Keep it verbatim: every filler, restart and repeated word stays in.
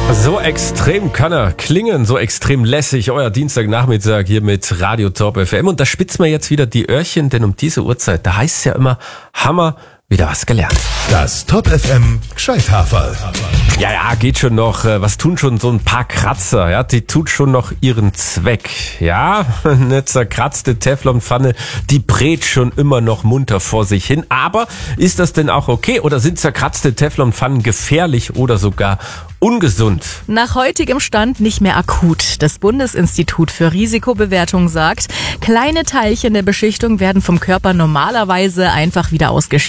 So extrem kann er klingen, so extrem lässig, euer Dienstagnachmittag hier mit Radio Top F M. Und da spitzt man jetzt wieder die Öhrchen, denn um diese Uhrzeit, da heißt es ja immer, Hammer, wieder was gelernt. Das Top F M Gescheithaferl. Ja, ja, geht schon noch. Was tun schon so ein paar Kratzer? Ja, die tut schon noch ihren Zweck. Ja, eine zerkratzte Teflonpfanne, die brät schon immer noch munter vor sich hin. Aber ist das denn auch okay? Oder sind zerkratzte Teflonpfannen gefährlich oder sogar ungesund? Nach heutigem Stand nicht mehr akut. Das Bundesinstitut für Risikobewertung sagt, kleine Teilchen der Beschichtung werden vom Körper normalerweise einfach wieder ausgeschieden.